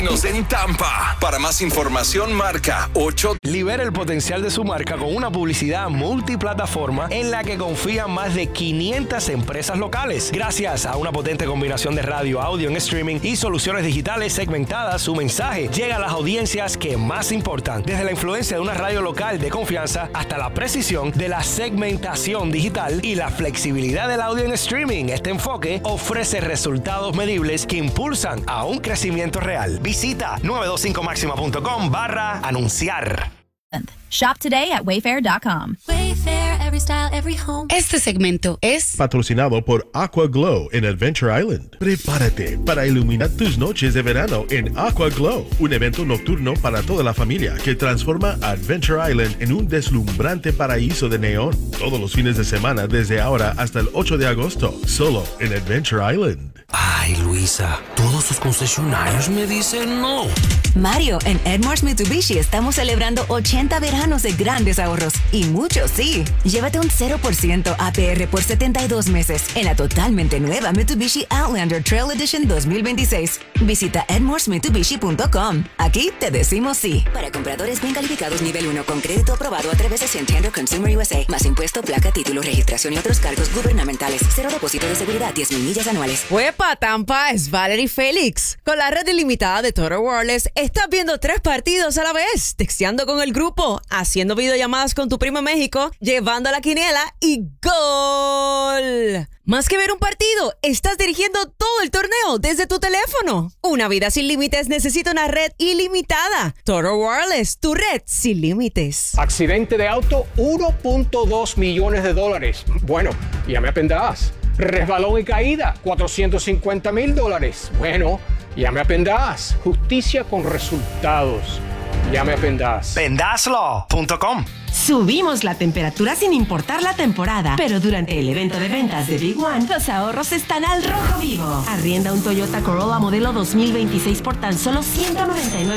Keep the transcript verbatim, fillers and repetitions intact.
Nos en Tampa. Para más información, marca ocho. Libera el potencial de su marca con una publicidad multiplataforma en la que confían más de quinientas empresas locales. Gracias a una potente combinación de radio, audio en streaming y soluciones digitales segmentadas, su mensaje llega a las audiencias que más importan. Desde la influencia de una radio local de confianza hasta la precisión de la segmentación digital y la flexibilidad del audio en streaming. Este enfoque ofrece resultados medibles que impulsan a un crecimiento real. Visita nueve dos cinco máxima punto com barra anunciar. Shop today at wayfair dot com. Wayfair, every style, every home. Este segmento es patrocinado por Aqua Glow en Adventure Island. Prepárate para iluminar tus noches de verano en Aqua Glow, un evento nocturno para toda la familia que transforma Adventure Island en un deslumbrante paraíso de neón. Todos los fines de semana desde ahora hasta el ocho de agosto, solo en Adventure Island. Ay, Luisa, todos sus concesionarios me dicen no. Mario, en Edwards Mitsubishi estamos celebrando ochenta veranos de grandes ahorros. Y muchos, sí. Llévate un cero por ciento A P R por setenta y dos meses en la totalmente nueva Mitsubishi Outlander Trail Edition dos mil veintiséis. Visita edwards mitsubishi punto com. Aquí te decimos sí. Para compradores bien calificados nivel uno con crédito aprobado a través de Santander Consumer U S A. Más impuesto, placa, título, registración y otros cargos gubernamentales. Cero depósito de seguridad, diez mil millas anuales. ¡Huepa, Tampa! Es Valerie Félix. Con la red ilimitada de Total Wireless, estás viendo tres partidos a la vez, texteando con el grupo, haciendo videollamadas con tu primo en México, llevando la quiniela y ¡gol! Más que ver un partido, estás dirigiendo todo el torneo desde tu teléfono. Una vida sin límites necesita una red ilimitada. Total Wireless, tu red sin límites. Accidente de auto, uno punto dos millones de dólares. Bueno, ya me aprenderás. Resbalón y caída, cuatrocientos cincuenta mil dólares. Bueno, ya me aprenderás. Justicia con resultados. Ya me aprenderás. Pendazlo punto com. Subimos la temperatura sin importar la temporada, pero durante el evento de ventas de Big One, los ahorros están al rojo vivo. Arrienda un Toyota Corolla modelo dos mil veintiséis por tan solo ciento noventa y nueve